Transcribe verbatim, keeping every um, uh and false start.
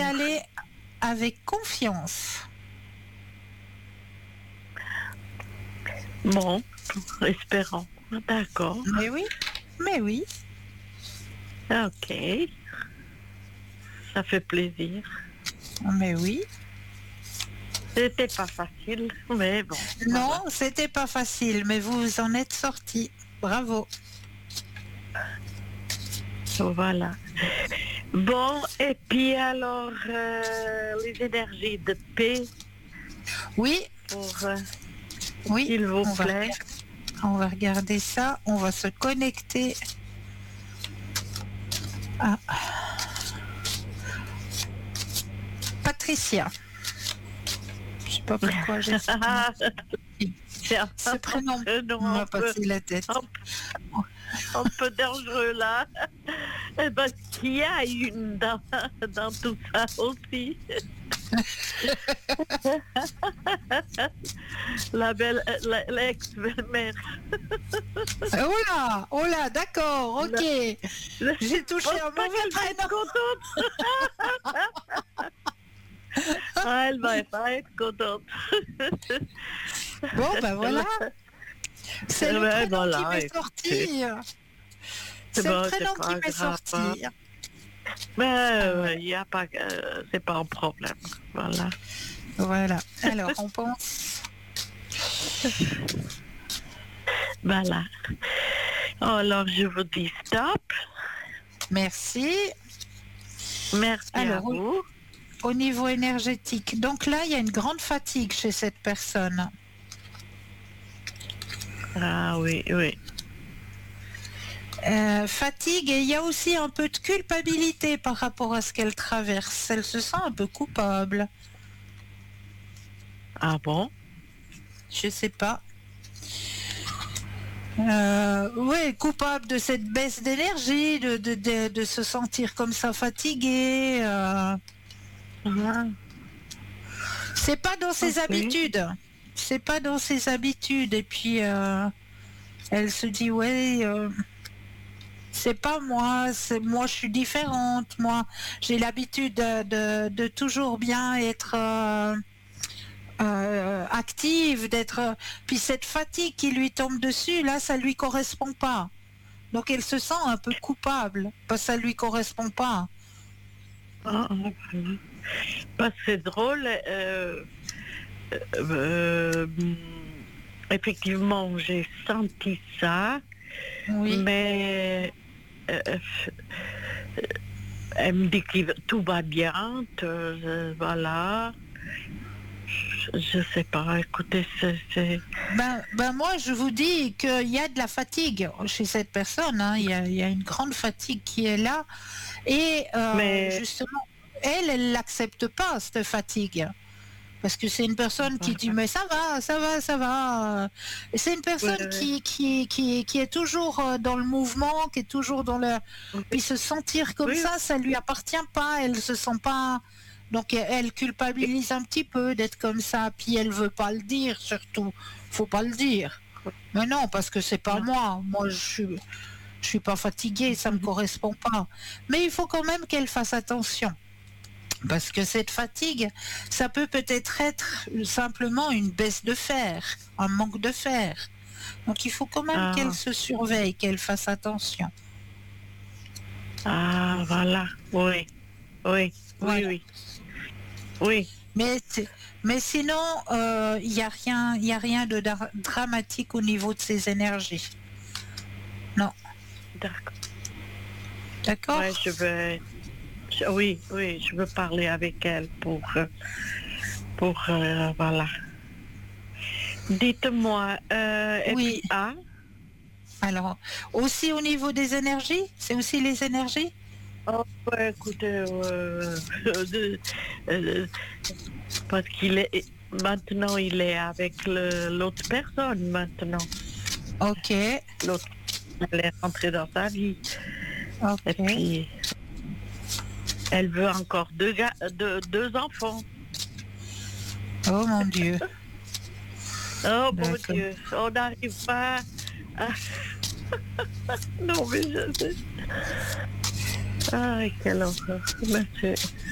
aller avec confiance. Bon, espérons. D'accord. Mais oui, mais oui. Ok. Ça fait plaisir. Mais oui. C'était pas facile, mais bon. Non, voilà. c'était pas facile, mais vous en êtes sorti. Bravo. Voilà. Bon, et puis alors, euh, les énergies de paix, Oui, pour, euh, oui. s'il vous On va, plaît. regarder, on va regarder ça. On va se connecter. Ah. Patricia. Je sais pas pourquoi j'ai ce prénom m'a un peu, passé la tête. un, un peu dangereux là. Parce qu'il y a une dans, dans tout ça aussi. La belle, la- l'ex-belle-mère. Oh là, oh là, d'accord, ok. J'ai touché un mauvais prénom. Ah, elle va pas être contente. Bon, ben voilà. C'est le Ben prénom voilà, qui m'est écoutez. sorti. C'est C'est bon, le c'est prénom pas qui m'est grave, sorti. Mais il y a pas, euh, c'est pas un problème. Voilà. Voilà. Alors, on pense. Voilà. Alors, je vous dis stop. Merci. Merci Alors, à vous. Au niveau énergétique, donc là, il y a une grande fatigue chez cette personne. Ah oui, oui. Euh, fatigue et il y a aussi un peu de culpabilité par rapport à ce qu'elle traverse. Elle se sent un peu coupable. Ah bon? Je sais pas. Euh, oui, coupable de cette baisse d'énergie, de, de, de, de se sentir comme ça fatiguée. Euh... Ah, C'est pas dans ses ok. habitudes. C'est pas dans ses habitudes. Et puis, euh, elle se dit, ouais, euh, c'est pas moi, c'est moi, je suis différente. Moi, j'ai l'habitude de, de, de toujours bien être euh, euh, active, d'être. Puis cette fatigue qui lui tombe dessus, là, ça lui correspond pas. Donc elle se sent un peu coupable parce que ça lui correspond pas. Ah, ok. Parce que c'est drôle. Euh, euh, effectivement, j'ai senti ça, Oui. mais euh, elle me dit que tout va bien, euh, voilà. Je sais pas, écoutez, c'est... c'est... Ben, ben moi, je vous dis qu'il y a de la fatigue chez cette personne. Hein. Il, y a, il y a une grande fatigue qui est là. Et euh, Mais... justement, elle, elle l'accepte pas, cette fatigue. Parce que c'est une personne qui dit, mais ça va, ça va, ça va. Et c'est une personne Ouais, qui, qui, qui, qui est toujours dans le mouvement, qui est toujours dans le... ouais. Puis se sentir comme Oui. ça, ça lui appartient pas. Elle se sent pas... Donc elle culpabilise un petit peu d'être comme ça. Puis elle veut pas le dire, surtout. Faut pas le dire. Mais non, parce que c'est pas Non. moi. Moi, je suis... Je suis pas fatiguée, ça me correspond pas. Mais il faut quand même qu'elle fasse attention. Parce que cette fatigue, ça peut peut-être être simplement une baisse de fer, un manque de fer. Donc il faut quand même Ah. qu'elle se surveille, qu'elle fasse attention. Ah, voilà, oui, oui, Voilà. oui, oui. Oui. Mais, mais sinon, il euh, n'y a rien, il y a rien de dra- dramatique au niveau de ses énergies. Non. D'accord. D'accord. Ouais, je vais... je- oui, oui, je veux parler avec elle pour... euh, pour... euh, voilà. Dites-moi, euh, et Oui. puis A, Alors, aussi au niveau des énergies, c'est aussi les énergies. oh, ouais, écoutez, euh, de- euh, parce qu'il est... Maintenant, il est avec le- l'autre personne, maintenant. Ok. L'autre, elle est rentrée dans sa vie. Ok. Et puis, elle veut encore deux, gars, deux, deux enfants. Oh mon Dieu. Oh mon D'accord. Dieu, on n'arrive pas à... Non mais je sais. Ah, quelle horreur. Mais c'est...